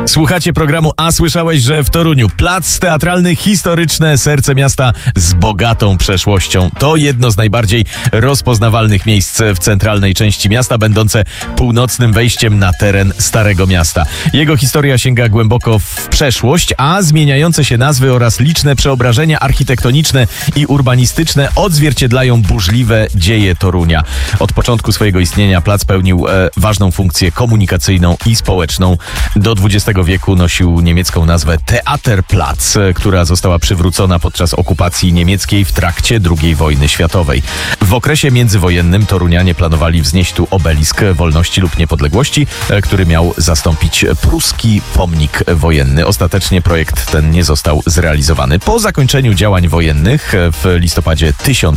Słuchacie programu A słyszałeś, że w Toruniu plac teatralny, historyczne serce miasta z bogatą przeszłością. To jedno z najbardziej rozpoznawalnych miejsc w centralnej części miasta, będące północnym wejściem na teren Starego Miasta. Jego historia sięga głęboko w przeszłość, a zmieniające się nazwy oraz liczne przeobrażenia architektoniczne i urbanistyczne odzwierciedlają burzliwe dzieje Torunia. Od początku swojego istnienia plac pełnił ważną funkcję komunikacyjną i społeczną. Do XX wieku nosił niemiecką nazwę Theaterplatz, która została przywrócona podczas okupacji niemieckiej w trakcie II wojny światowej. W okresie międzywojennym Torunianie planowali wznieść tu obelisk wolności lub niepodległości, który miał zastąpić pruski pomnik wojenny. Ostatecznie projekt ten nie został zrealizowany. Po zakończeniu działań wojennych w listopadzie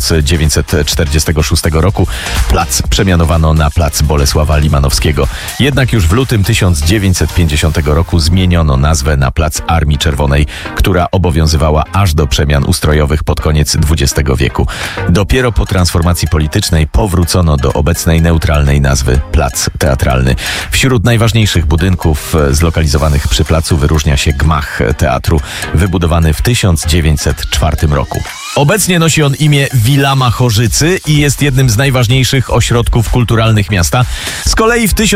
1946 roku plac przemianowano na plac Bolesława Limanowskiego. Jednak już w lutym 1950 roku zmieniono nazwę na Plac Armii Czerwonej, która obowiązywała aż do przemian ustrojowych pod koniec XX wieku. Dopiero po transformacji politycznej powrócono do obecnej neutralnej nazwy Plac Teatralny. Wśród najważniejszych budynków zlokalizowanych przy placu wyróżnia się gmach teatru, wybudowany w 1904 roku. Obecnie nosi on imię Wilama Chorzycy i jest jednym z najważniejszych ośrodków kulturalnych miasta. Z kolei w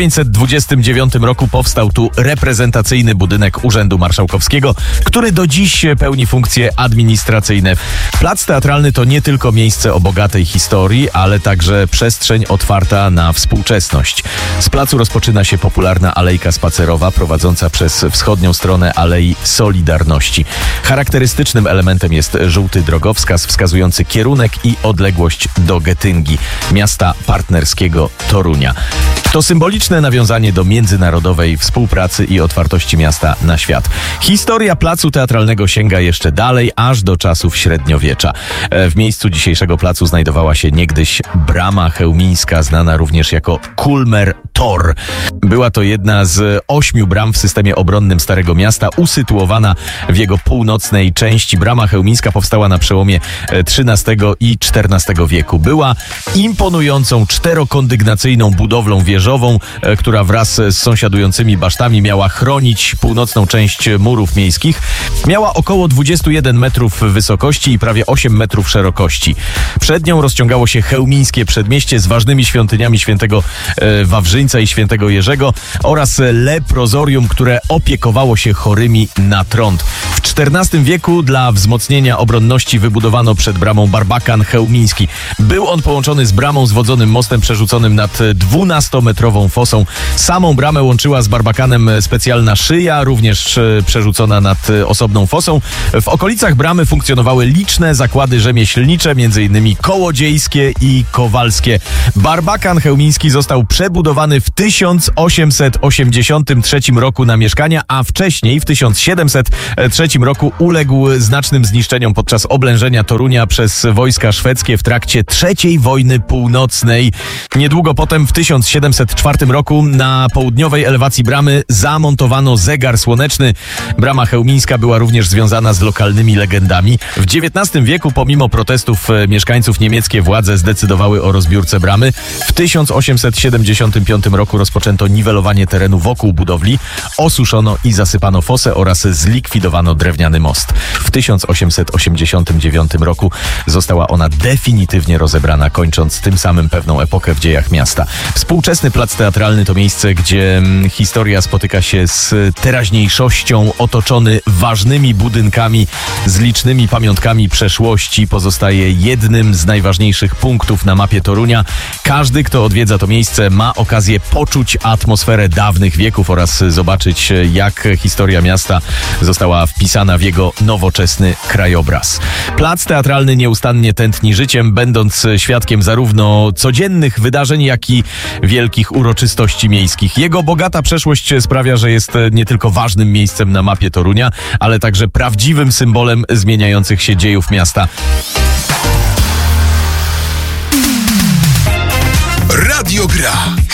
1929 roku powstał tu reprezentacyjny budynek Urzędu Marszałkowskiego, który do dziś pełni funkcje administracyjne. Plac Teatralny to nie tylko miejsce o bogatej historii, ale także przestrzeń otwarta na współczesność. Z placu rozpoczyna się popularna alejka spacerowa prowadząca przez wschodnią stronę Alei Solidarności. Charakterystycznym elementem jest żółty drogowskaz wskazujący kierunek i odległość do Getyngi, miasta partnerskiego Torunia. To symboliczne nawiązanie do międzynarodowej współpracy i otwartości miasta na świat. Historia placu teatralnego sięga jeszcze dalej, aż do czasów średniowiecza. W miejscu dzisiejszego placu znajdowała się niegdyś brama chełmińska, znana również jako Kulmer Tor. Była to jedna z 8 bram w systemie obronnym Starego Miasta, usytuowana w jego północnej części. Brama chełmińska powstała na przełomie XIII i XIV wieku. Była imponującą czterokondygnacyjną budowlą wieżową, która wraz z sąsiadującymi basztami miała chronić północną część murów miejskich. Miała około 21 metrów wysokości i prawie 8 metrów szerokości. Przed nią rozciągało się chełmińskie przedmieście z ważnymi świątyniami świętego Wawrzyńca i świętego Jerzego oraz leprozorium, które opiekowało się chorymi na trąd. W XIV wieku dla wzmocnienia obronności wybudowano przed bramą barbakan chełmiński. Był on połączony z bramą z wodzonym mostem przerzuconym nad 12-metrową fosą. Samą bramę łączyła z barbakanem specjalna szyja, również przerzucona nad osobną fosą. W okolicach bramy funkcjonowały liczne zakłady rzemieślnicze, m.in. kołodziejskie i kowalskie. Barbakan chełmiński został przebudowany w 1883 roku na mieszkania, a wcześniej w 1703 roku uległ znacznym zniszczeniom podczas oblężenia Torunia przez wojska szwedzkie w trakcie III wojny północnej. Niedługo potem w 1704 roku na południowej elewacji bramy zamontowano zegar słoneczny. Brama chełmińska była również związana z lokalnymi legendami. W XIX wieku pomimo protestów mieszkańców niemieckie władze zdecydowały o rozbiórce bramy. W 1875 roku rozpoczęto niwelowanie terenu wokół budowli, osuszono i zasypano fosę oraz zlikwidowano drewniany most. W 1889 roku została ona definitywnie rozebrana, kończąc tym samym pewną epokę w dziejach miasta. Współczesny plac teatralny to miejsce, gdzie historia spotyka się z teraźniejszością, otoczony ważnymi budynkami, z licznymi pamiątkami przeszłości. Pozostaje jednym z najważniejszych punktów na mapie Torunia. Każdy, kto odwiedza to miejsce, ma okazję poczuć atmosferę dawnych wieków oraz zobaczyć, jak historia miasta została wpisana w jego nowoczesny krajobraz. Plac teatralny nieustannie tętni życiem, będąc świadkiem zarówno codziennych wydarzeń, jak i wielkich uroczystości miejskich. Jego bogata przeszłość sprawia, że jest nie tylko ważnym miejscem na mapie Torunia, ale także prawdziwym symbolem zmieniających się dziejów miasta. Radio Gra.